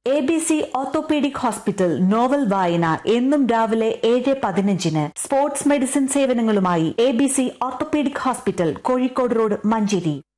ABC orthopaedic hospital novel വായന എന്നും രാവിലെ 7:15 sports medicine സേവനങ്ങളുമായി ABC orthopaedic hospital, Kozhikode road, Manjeri.